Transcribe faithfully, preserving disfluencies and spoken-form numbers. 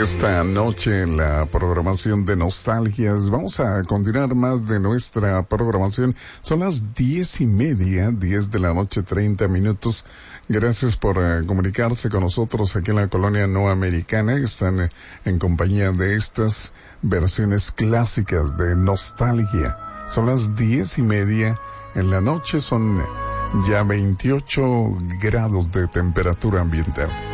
Esta noche en la programación de Nostalgias vamos a continuar más de nuestra programación. Son las diez y media, diez de la noche, treinta minutos. Gracias por uh, comunicarse con nosotros aquí en la colonia no americana. Están uh, en compañía de estas versiones clásicas de Nostalgia. Son las diez y media en la noche, son ya veintiocho grados de temperatura ambiental.